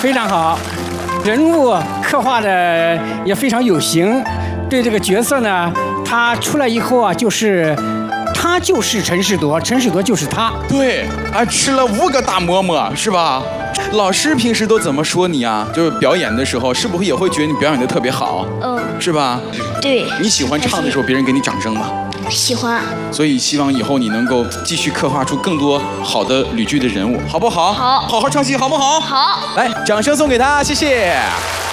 非常好，人物刻画的也非常有型。对这个角色呢，他出来以后啊，他就是陈士铎，陈士铎就是他。 对，还吃了5个大馍馍，是吧？老师平时都怎么说你啊？就是表演的时候，是不是也会觉得你表演的特别好？是吧？ 对。 你喜欢唱的时候，别人给你掌声吗？ 喜欢。 所以希望以后你能够继续刻画出更多好的吕剧的人物，好不好？ 好。 好好唱戏，好不好？ 好。 来，掌声送给他，谢谢。